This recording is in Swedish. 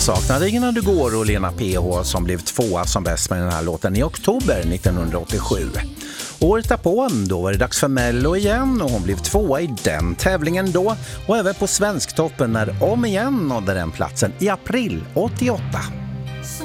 saknade ingen du går och Lena PH som blev tvåa som bäst med den här låten i oktober 1987. Året därpå, då var det dags för Mello igen och hon blev tvåa i den tävlingen då och även på Svensktoppen när Om igen nådde den platsen i april 88.